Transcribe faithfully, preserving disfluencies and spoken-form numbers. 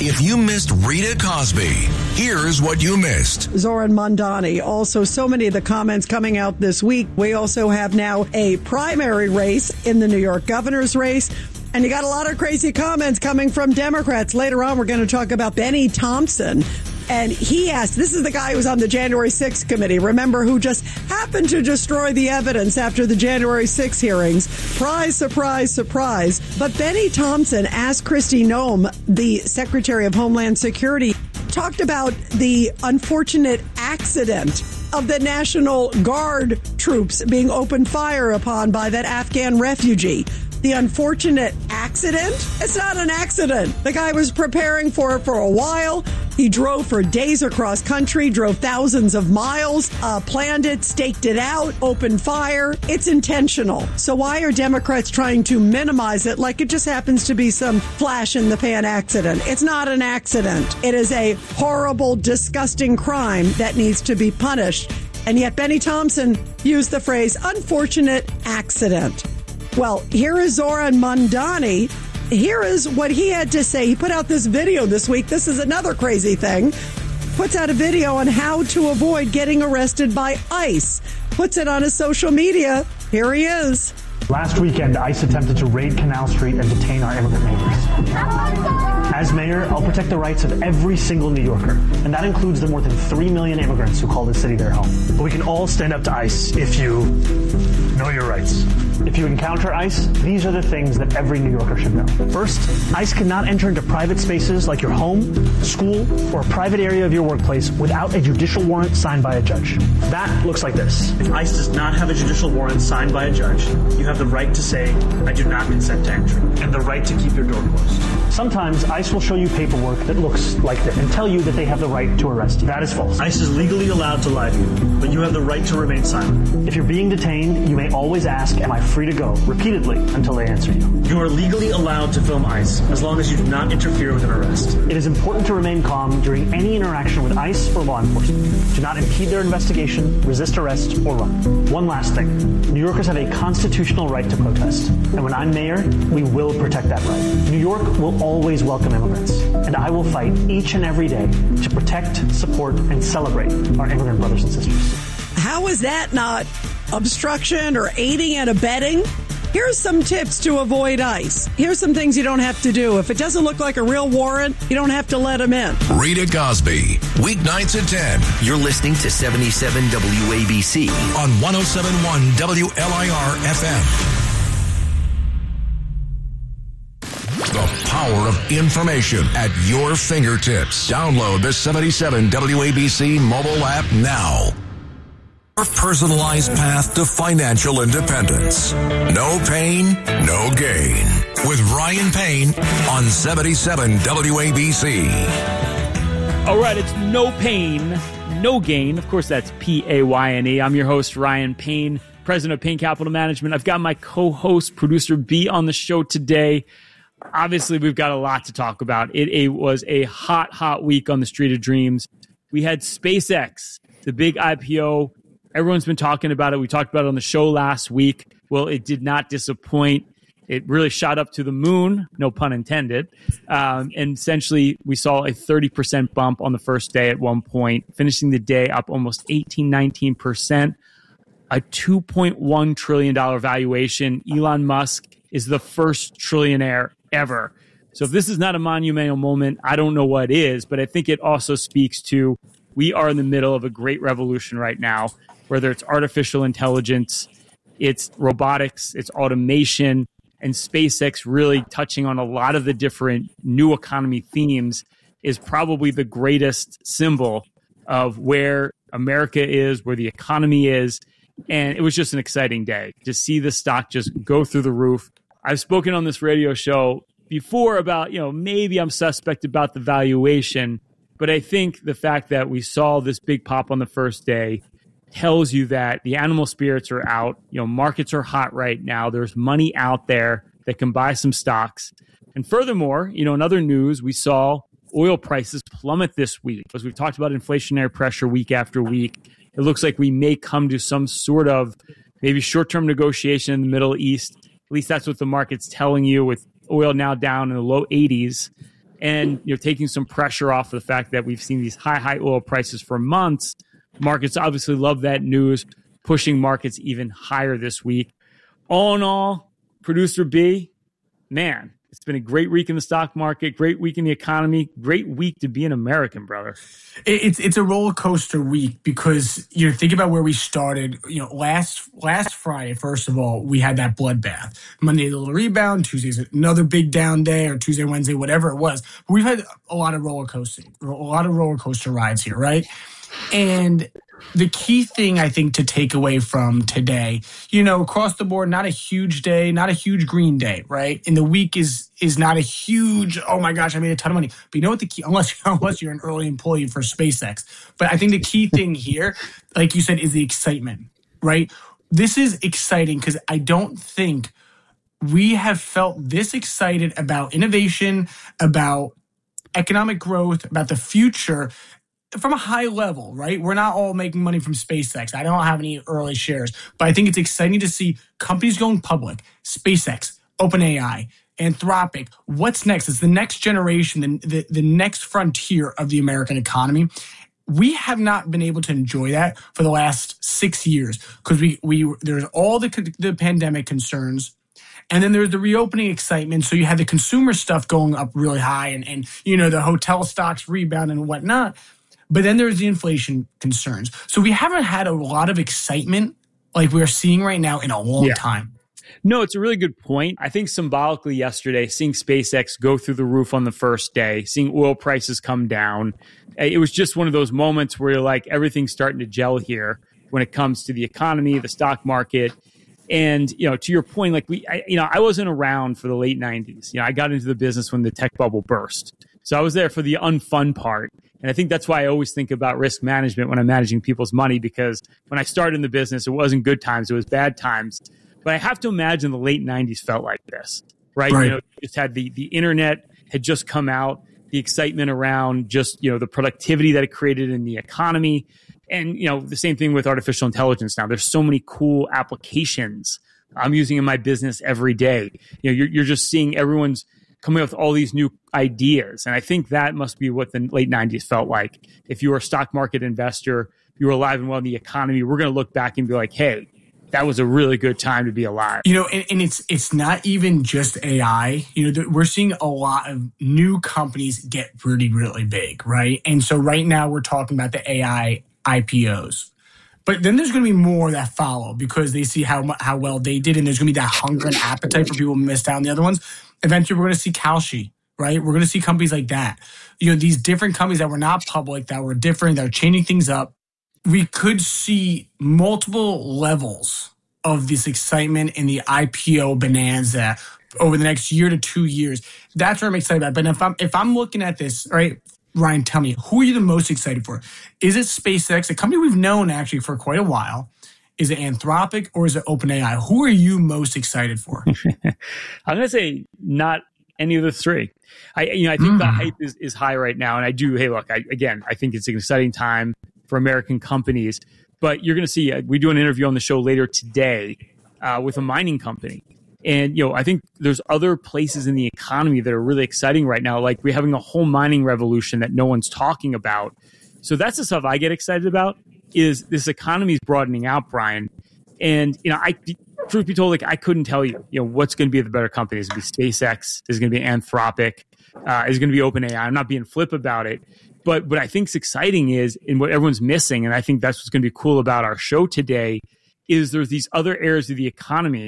If you missed Rita Cosby, here's what you missed. Zoran Mondani. Also, so many of the comments coming out this week. We also have now a primary race in the New York governor's race. And you got a lot of crazy comments coming from Democrats. Later on, we're going to talk about Benny Thompson. And he asked, this is the guy who was on the January sixth committee, remember, who just happened to destroy the evidence after the January sixth hearings. Surprise, surprise, surprise. But Benny Thompson asked Kristi Noem, the Secretary of Homeland Security, talked about the unfortunate accident of the National Guard troops being opened fire upon by that Afghan refugee. The unfortunate accident? It's not an accident. The guy was preparing for it for a while. He drove for days across country, drove thousands of miles, uh, planned it, staked it out, opened fire. It's intentional. So why are Democrats trying to minimize it like it just happens to be some flash in the pan accident? It's not an accident. It is a horrible, disgusting crime that needs to be punished. And yet Benny Thompson used the phrase unfortunate accident. Well, here is Zoran Mondani. Here is what he had to say. He put out this video this week. This is another crazy thing. Puts out a video on how to avoid getting arrested by ICE. Puts it on his social media. Here he is. Last weekend, ICE attempted to raid Canal Street and detain our immigrant neighbors. As mayor, I'll protect the rights of every single New Yorker, and that includes the more than three million immigrants who call this city their home. But we can all stand up to ICE if you know your rights. If you encounter ICE, these are the things that every New Yorker should know. First, ICE cannot enter into private spaces like your home, school, or a private area of your workplace without a judicial warrant signed by a judge. That looks like this. If ICE does not have a judicial warrant signed by a judge, you have the right to say, I do not consent to entry, and the right to keep your door closed. Sometimes ICE will show you paperwork that looks like this and tell you that they have the right to arrest you. That is false. ICE is legally allowed to lie to you, but you have the right to remain silent. If you're being detained, you may always ask, am I free to go, repeatedly until they answer you. You are legally allowed to film ICE as long as you do not interfere with an arrest. It is important to remain calm during any interaction with ICE or law enforcement. Do not impede their investigation, resist arrest, or run. One last thing. New Yorkers have a constitutional right to protest, and when I'm mayor, we will protect that right. New York will always welcome immigrants, and I will fight each and every day to protect, support, and celebrate our immigrant brothers and sisters. How is that not obstruction or aiding and abetting? Here's some tips to avoid ICE. Here's some things you don't have to do. If it doesn't look like a real warrant, you don't have to let them in. Rita Cosby, weeknights at ten. You're listening to seventy-seven W A B C on one oh seven point one W L I R F M. The power of information at your fingertips. Download the seventy-seven W A B C mobile app now. Your personalized path to financial independence. No pain, no gain. With Ryan Payne on seventy-seven W A B C. All right, it's no pain, no gain. Of course, that's P A Y N E. I'm your host, Ryan Payne, president of Payne Capital Management. I've got my co-host, producer B, on the show today. Obviously, we've got a lot to talk about. It, it was a hot, hot week on the Street of Dreams. We had SpaceX, the big I P O. Everyone's been talking about it. We talked about it on the show last week. Well, it did not disappoint. It really shot up to the moon, no pun intended. Um, and essentially, we saw a thirty percent bump on the first day at one point, finishing the day up almost eighteen, nineteen percent. A two point one trillion dollars valuation. Elon Musk is the first trillionaire ever. So if this is not a monumental moment, I don't know what is, but I think it also speaks to we are in the middle of a great revolution right now, whether it's artificial intelligence, it's robotics, it's automation, and SpaceX really touching on a lot of the different new economy themes is probably the greatest symbol of where America is, where the economy is. And it was just an exciting day to see the stock just go through the roof. I've spoken on this radio show before about, you know, maybe I'm suspect about the valuation, but I think the fact that we saw this big pop on the first day tells you that the animal spirits are out. You know, markets are hot right now. There's money out there that can buy some stocks. And furthermore, you know, in other news, we saw oil prices plummet this week. As we've talked about inflationary pressure week after week, it looks like we may come to some sort of maybe short-term negotiation in the Middle East. At least that's what the market's telling you, with oil now down in the low eighties. and you know taking some pressure off of the fact that we've seen these high, high oil prices for months. Markets obviously love that news, pushing markets even higher this week. All in all, Producer B, man, it's been a great week in the stock market, great week in the economy, great week to be an American, brother. It's it's a roller coaster week because you know think about where we started. You know, last last Friday, first of all, we had that bloodbath. Monday, a little rebound. Tuesday's another big down day, or Tuesday, Wednesday, whatever it was. But we've had a lot of roller coasting, a lot of roller coaster rides here, right? And the key thing I think to take away from today, you know, across the board, not a huge day, not a huge green day, right? And the week is is not a huge, oh my gosh, I made a ton of money. But you know what the key, unless, unless you're an early employee for SpaceX. But I think the key thing here, like you said, is the excitement, right? This is exciting because I don't think we have felt this excited about innovation, about economic growth, about the future from a high level, right? We're not all making money from SpaceX. I don't have any early shares, but I think it's exciting to see companies going public. SpaceX, OpenAI, Anthropic. What's next? It's the next generation, the, the, the next frontier of the American economy. We have not been able to enjoy that for the last six years because we we there's all the the pandemic concerns. And then there's the reopening excitement. So you had the consumer stuff going up really high and, and you know, the hotel stocks rebound and whatnot. But then there's the inflation concerns. So we haven't had a lot of excitement like we're seeing right now in a long yeah. time. No, it's a really good point. I think symbolically yesterday, seeing SpaceX go through the roof on the first day, seeing oil prices come down, it was just one of those moments where you're like, everything's starting to gel here when it comes to the economy, the stock market. And, you know, to your point, like we, I, you know, I wasn't around for the late nineties. You know, I got into the business when the tech bubble burst. So I was there for the unfun part. And I think that's why I always think about risk management when I'm managing people's money, because when I started in the business, it wasn't good times, it was bad times. But I have to imagine the late nineties felt like this, right? right. You know, you just had the, the internet had just come out, the excitement around just, you know, the productivity that it created in the economy. And, you know, the same thing with artificial intelligence now. There's so many cool applications I'm using in my business every day. You know, you're, you're just seeing everyone's coming up with all these new ideas. And I think that must be what the late nineties felt like. If you were a stock market investor, you were alive and well in the economy, we're going to look back and be like, hey, that was a really good time to be alive. You know, and, and it's it's not even just A I. You know, we're seeing a lot of new companies get really, really big, right? And so right now we're talking about the A I I P Os. But then there's going to be more that follow because they see how how well they did, and there's going to be that hunger and appetite for people who missed out on the other ones. Eventually, we're going to see Kalshi, right? We're going to see companies like that. You know, these different companies that were not public, that were different, that are changing things up. We could see multiple levels of this excitement in the I P O bonanza over the next year to two years. That's what I'm excited about. But if I'm if I'm looking at this, right, Ryan, tell me, who are you the most excited for? Is it SpaceX, a company we've known actually for quite a while? Is it Anthropic or is it OpenAI? Who are you most excited for? I'm going to say not any of the three. I, you know, I think mm. the hype is, is high right now. And I do, hey, look, I, again, I think it's an exciting time for American companies. But you're going to see, uh, we do an interview on the show later today uh, with a mining company. And, you know, I think there's other places in the economy that are really exciting right now. Like we're having a whole mining revolution that no one's talking about. So that's the stuff I get excited about. Is this economy is broadening out, Brian. And, you know, I, truth be told, like I couldn't tell you, you know, what's going to be the better company. Is it going to be SpaceX? Is it going to be Anthropic? Uh, is it going to be OpenAI? I'm not being flip about it. But what I think is exciting is, and what everyone's missing, and I think that's what's going to be cool about our show today, is there's these other areas of the economy